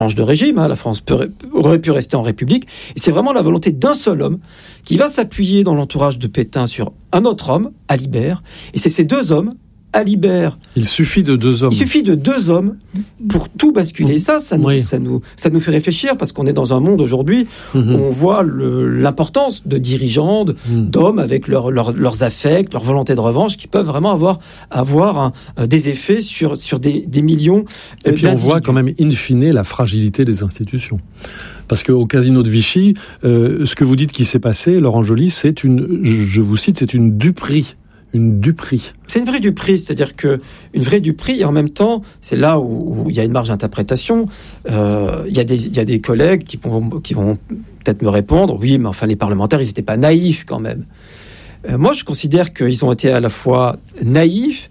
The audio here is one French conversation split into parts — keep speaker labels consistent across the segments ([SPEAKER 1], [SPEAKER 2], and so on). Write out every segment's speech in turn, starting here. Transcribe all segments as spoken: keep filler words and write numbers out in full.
[SPEAKER 1] change de régime, hein, la France peut, aurait pu rester en République, et c'est vraiment la volonté d'un seul homme qui va s'appuyer dans l'entourage de Pétain sur un autre homme, Alibert, et c'est ces deux hommes, Alibert...
[SPEAKER 2] Il suffit de deux hommes.
[SPEAKER 1] Il suffit de deux hommes pour tout basculer. Et ça, ça nous, oui. ça, nous, ça nous fait réfléchir, parce qu'on est dans un monde aujourd'hui mm-hmm. où on voit le, l'importance de dirigeants, de, mm. d'hommes avec leur, leur, leurs affects, leur volonté de revanche, qui peuvent vraiment avoir, avoir un, un, des effets sur, sur des, des millions
[SPEAKER 2] euh, Et puis d'individus. On voit quand même, in fine, la fragilité des institutions. Parce qu'au casino de Vichy, euh, ce que vous dites qui s'est passé, Laurent Joly, c'est une, je vous cite, c'est une duperie. Une duperie.
[SPEAKER 1] C'est une vraie duperie, c'est-à-dire que une vraie duperie, et en même temps, c'est là où, où il y a une marge d'interprétation. Euh, il y a des, il y a des collègues qui vont, qui vont peut-être me répondre, oui, mais enfin les parlementaires, ils n'étaient pas naïfs quand même. Euh, moi, je considère qu'ils ont été à la fois naïfs,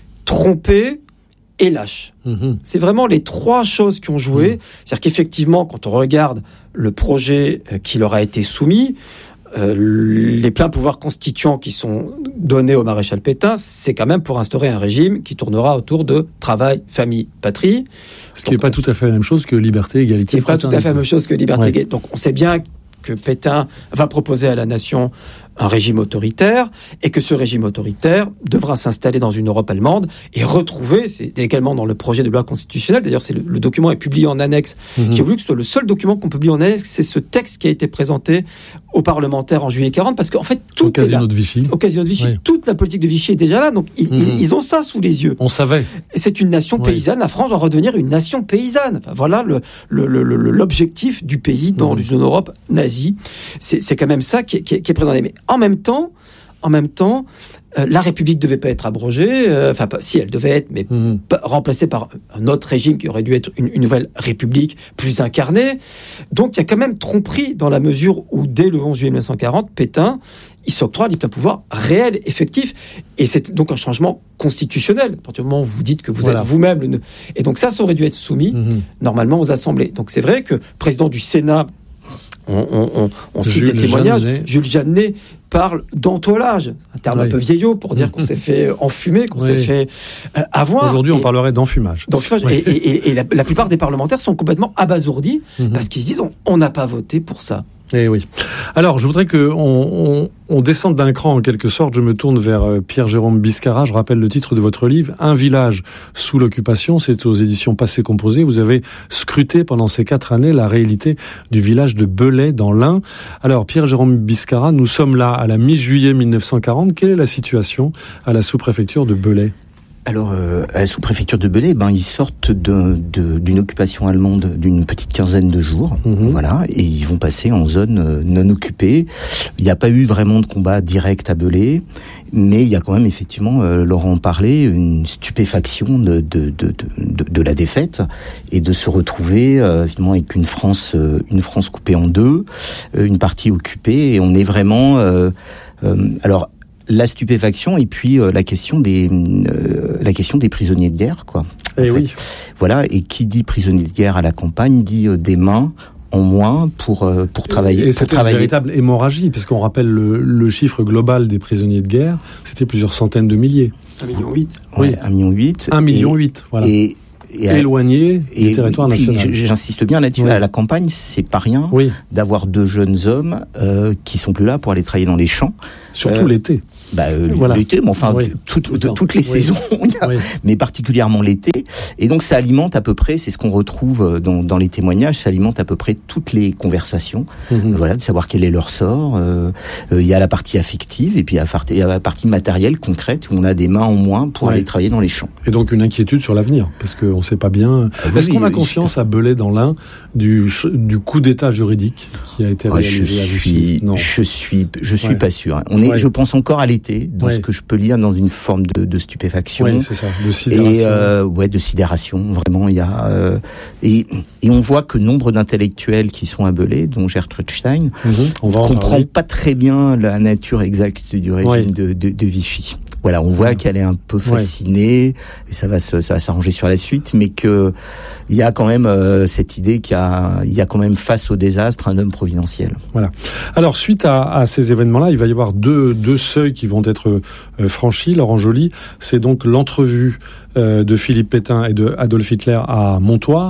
[SPEAKER 1] trompés et lâches. Mmh. C'est vraiment les trois choses qui ont joué. Mmh. C'est-à-dire qu'effectivement, quand on regarde le projet qui leur a été soumis, Euh, les pleins pouvoirs constituants qui sont donnés au maréchal Pétain, c'est quand même pour instaurer un régime qui tournera autour de travail, famille, patrie.
[SPEAKER 2] Ce qui n'est pas tout à fait la même chose que liberté, égalité.
[SPEAKER 1] Ce qui n'est pas tout à fait la même chose que liberté, ouais. égalité. Donc on sait bien que Pétain va proposer à la nation un régime autoritaire, et que ce régime autoritaire devra s'installer dans une Europe allemande et retrouver, c'est également dans le projet de loi constitutionnelle, d'ailleurs c'est le, le document est publié en annexe, mmh. j'ai voulu que ce soit le seul document qu'on publie en annexe, c'est ce texte qui a été présenté aux parlementaires en juillet quarante, parce qu'en fait tout
[SPEAKER 2] au casino de Vichy,
[SPEAKER 1] au casino de Vichy, oui. toute la politique de Vichy est déjà là, donc ils, mmh. ils, ils ont ça sous les yeux.
[SPEAKER 2] On savait.
[SPEAKER 1] Et c'est une nation oui. paysanne, la France doit redevenir une nation paysanne. Enfin, voilà le, le, le, le, l'objectif du pays dans mmh. une Europe nazie. C'est, c'est quand même ça qui est, qui est, qui est présenté. Mais en même temps, en même temps, euh, la République devait pas être abrogée. Euh, enfin, pas, si elle devait être, mais mmh. pas, remplacée par un autre régime qui aurait dû être une, une nouvelle République plus incarnée. Donc, il y a quand même tromperie dans la mesure où, dès le onze juillet mille neuf cent quarante, Pétain, il s'octroie des pleins pouvoirs réels, effectifs. Et c'est donc un changement constitutionnel. À partir du moment où vous dites que vous voilà. êtes vous-même... Le... Et donc ça, ça aurait dû être soumis, mmh. normalement, aux assemblées. Donc c'est vrai que président du Sénat, on, on, on, on cite Jules des témoignages, Jeannet. Jules Jeannet parle d'entoilage, un terme oui. un peu vieillot pour dire qu'on s'est fait enfumer, qu'on oui. s'est fait euh, avoir.
[SPEAKER 2] Aujourd'hui, on parlerait d'enfumage.
[SPEAKER 1] d'enfumage. Oui. Et, et, et la, la plupart des parlementaires sont complètement abasourdis mmh. parce qu'ils disent on n'a pas voté pour ça.
[SPEAKER 2] Eh oui. Alors, je voudrais qu'on on, on descende d'un cran, en quelque sorte. Je me tourne vers Pierre-Jérôme Biscarat. Je rappelle le titre de votre livre, « Un village sous l'occupation ». C'est aux éditions Passé Composé. Vous avez scruté pendant ces quatre années la réalité du village de Belay, dans l'Ain. Alors, Pierre-Jérôme Biscarat, nous sommes là à la mi-juillet mille neuf cent quarante. Quelle est la situation à la sous-préfecture de Belay ?
[SPEAKER 3] Alors, euh, à la sous-préfecture de Belay, ben, ils sortent de, de, d'une occupation allemande d'une petite quinzaine de jours, mmh. voilà, et ils vont passer en zone euh, non occupée. Il n'y a pas eu vraiment de combat direct à Belay, mais il y a quand même, effectivement, euh, Laurent en parlait, une stupéfaction de, de, de, de, de la défaite, et de se retrouver, euh, finalement, avec une France, euh, une France coupée en deux, euh, une partie occupée, et on est vraiment... Euh, euh, alors, la stupéfaction et puis euh, la question des euh, la question des prisonniers de guerre, quoi.
[SPEAKER 2] Et oui.
[SPEAKER 3] Voilà, et qui dit prisonniers de guerre à la campagne dit euh, des mains en moins pour euh, pour travailler.
[SPEAKER 2] Et pour c'était travailler. Une véritable hémorragie, puisqu'on rappelle le, le chiffre global des prisonniers de guerre, c'était plusieurs centaines de milliers.
[SPEAKER 1] Un million huit.
[SPEAKER 3] Oui, un million huit.
[SPEAKER 2] Un million huit. Voilà.
[SPEAKER 3] Et Et
[SPEAKER 2] éloigné du territoire national.
[SPEAKER 3] J'insiste bien là-dessus, oui. à la campagne, c'est pas rien oui. d'avoir deux jeunes hommes euh, qui sont plus là pour aller travailler dans les champs.
[SPEAKER 2] Surtout euh, l'été.
[SPEAKER 3] Bah, euh, voilà. L'été, mais enfin, oui. tout, tout, de, toutes les oui. saisons, oui. mais particulièrement l'été. Et donc, ça alimente à peu près, c'est ce qu'on retrouve dans, dans les témoignages, ça alimente à peu près toutes les conversations. Mm-hmm. Voilà, de savoir quel est leur sort. Euh, euh, il y a la partie affective et puis il y a la partie matérielle, concrète, où on a des mains en moins pour oui. aller travailler dans les champs.
[SPEAKER 2] Et donc, une inquiétude sur l'avenir, parce qu'on ne sait pas bien. Ah, oui, Est-ce qu'on a conscience à Belay, dans l'Ain, du, du coup d'état juridique qui a été
[SPEAKER 3] ouais,
[SPEAKER 2] réalisé
[SPEAKER 3] je
[SPEAKER 2] à Vichy?
[SPEAKER 3] suis, Non. Je suis, je suis ouais. pas sûr. On est, ouais. je pense encore à l'été. Dans ouais. ce que je peux lire dans une forme de, de stupéfaction,
[SPEAKER 2] oui, c'est ça, de sidération.
[SPEAKER 3] Et euh, ouais, de sidération. Vraiment, il y a euh, et et on voit que nombre d'intellectuels qui sont à Belay, dont Gertrude Stein, mm-hmm. on va comprend pas très bien la nature exacte du régime oui. de, de, de Vichy. Voilà, on voit ouais. qu'elle est un peu fascinée, ouais. et ça va se, ça va s'arranger sur la suite, mais que il y a quand même euh, cette idée qu'il y a, il y a quand même face au désastre un homme providentiel.
[SPEAKER 2] Voilà. Alors suite à, à ces événements-là, il va y avoir deux, deux seuils qui vont être euh, franchis. Laurent Joly, c'est donc l'entrevue euh, de Philippe Pétain et de Adolf Hitler à Montoire.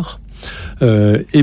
[SPEAKER 2] Euh, et